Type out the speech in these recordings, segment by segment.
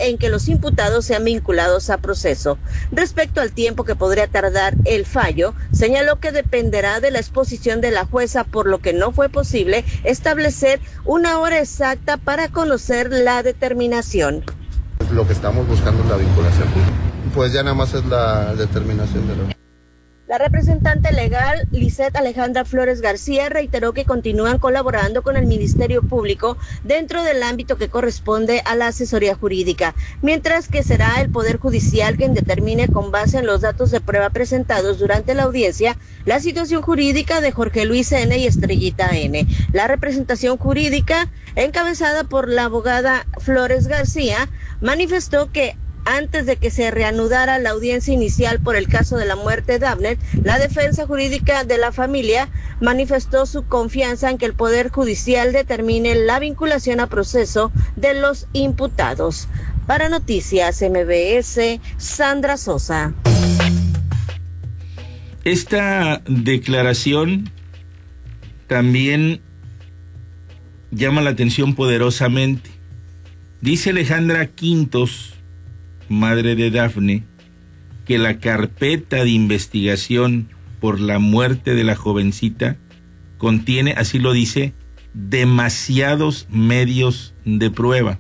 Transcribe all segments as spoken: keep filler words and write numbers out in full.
en que los imputados sean vinculados a proceso. Respecto al tiempo que podría tardar el fallo, señaló que dependerá de la exposición de la jueza, por lo que no fue posible establecer una hora exacta para conocer la determinación. Lo que estamos buscando es la vinculación. Pues ya nada más es la determinación de la... La representante legal, Lisette Alejandra Flores García, reiteró que continúan colaborando con el Ministerio Público dentro del ámbito que corresponde a la asesoría jurídica, mientras que será el Poder Judicial quien determine, con base en los datos de prueba presentados durante la audiencia, la situación jurídica de Jorge Luis N. y Estrellita N. La representación jurídica, encabezada por la abogada Flores García, manifestó que antes de que se reanudara la audiencia inicial por el caso de la muerte de Dafne, la defensa jurídica de la familia manifestó su confianza en que el Poder Judicial determine la vinculación a proceso de los imputados. Para Noticias M B S, Sandra Sosa. Esta declaración también llama la atención poderosamente. Dice Alejandra Quintos, madre de Dafne, que la carpeta de investigación por la muerte de la jovencita contiene, así lo dice, demasiados medios de prueba.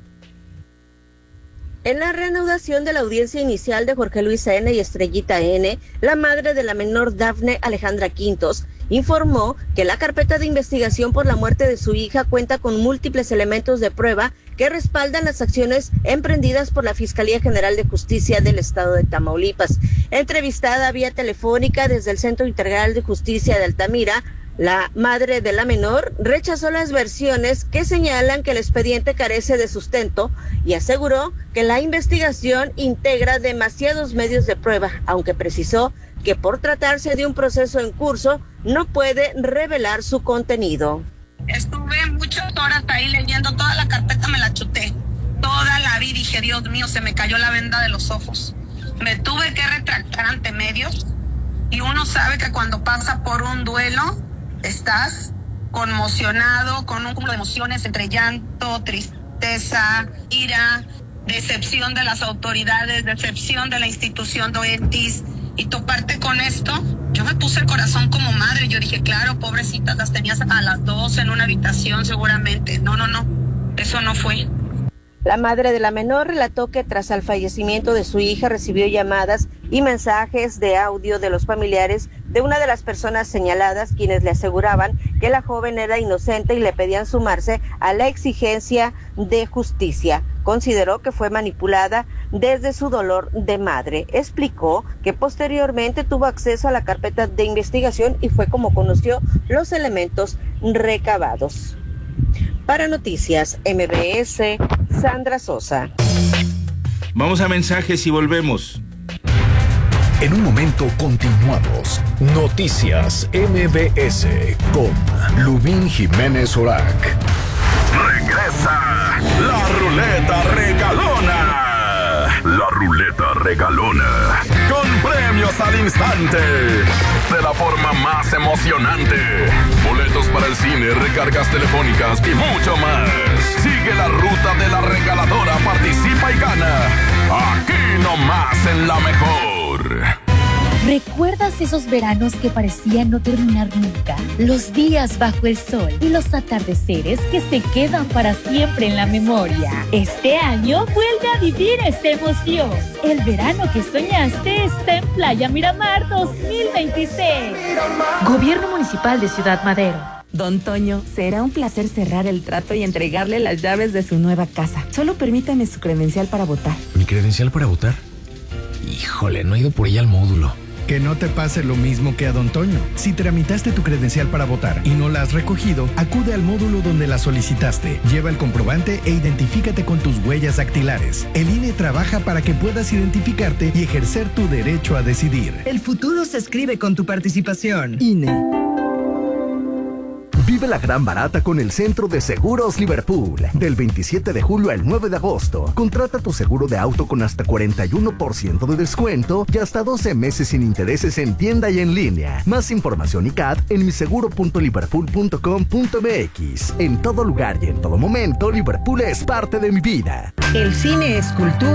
En la reanudación de la audiencia inicial de Jorge Luis N. y Estrellita N., la madre de la menor Dafne, Alejandra Quintos, informó que la carpeta de investigación por la muerte de su hija cuenta con múltiples elementos de prueba que respaldan las acciones emprendidas por la Fiscalía General de Justicia del Estado de Tamaulipas. Entrevistada vía telefónica desde el Centro Integral de Justicia de Altamira, la madre de la menor rechazó las versiones que señalan que el expediente carece de sustento y aseguró que la investigación integra demasiados medios de prueba, aunque precisó que por tratarse de un proceso en curso no puede revelar su contenido. Estuve muchas horas ahí leyendo toda la carpeta, me la chuté. Toda la vi, dije, Dios mío, se me cayó la venda de los ojos. Me tuve que retractar ante medios y uno sabe que cuando pasa por un duelo estás conmocionado, con un cúmulo de emociones entre llanto, tristeza, ira, decepción de las autoridades, decepción de la institución Doentis, y toparte con esto. Yo me puse el corazón como madre, yo dije, claro, pobrecitas, las tenías a las dos en una habitación seguramente. No, no, no, eso no fue. La madre de la menor relató que tras el fallecimiento de su hija recibió llamadas y mensajes de audio de los familiares de una de las personas señaladas, quienes le aseguraban que la joven era inocente y le pedían sumarse a la exigencia de justicia. Consideró que fue manipulada desde su dolor de madre. Explicó que posteriormente tuvo acceso a la carpeta de investigación y fue como conoció los elementos recabados. Para Noticias M B S, Sandra Sosa. Vamos a mensajes y volvemos. En un momento continuamos. Noticias M B S con Lubín Jiménez Orac. Regresa la ruleta regalona. La ruleta regalona. Con premios al instante. De la forma más emocionante. Boletos para el cine, recargas telefónicas y mucho más. Sigue la ruta de la regaladora, participa y gana. Aquí nomás en La Mejor. ¿Recuerdas esos veranos que parecían no terminar nunca? Los días bajo el sol y los atardeceres que se quedan para siempre en la memoria. Este año vuelve a vivir esta emoción. El verano que soñaste está en Playa Miramar dos mil veintiséis. Gobierno Municipal de Ciudad Madero. Don Toño, será un placer cerrar el trato y entregarle las llaves de su nueva casa. Solo permítame su credencial para votar. ¿Mi credencial para votar? Híjole, no he ido por ella al módulo. Que no te pase lo mismo que a Don Toño. Si tramitaste tu credencial para votar y no la has recogido, acude al módulo donde la solicitaste. Lleva el comprobante e identifícate con tus huellas dactilares. El I N E trabaja para que puedas identificarte y ejercer tu derecho a decidir. El futuro se escribe con tu participación. I N E. Vive la gran barata con el Centro de Seguros Liverpool. Del veintisiete de julio al nueve de agosto. Contrata tu seguro de auto con hasta cuarenta y uno por ciento de descuento y hasta doce meses sin intereses en tienda y en línea. Más información y C A T en miseguro punto liverpool punto com punto m x. En todo lugar y en todo momento, Liverpool es parte de mi vida. El cine es cultura.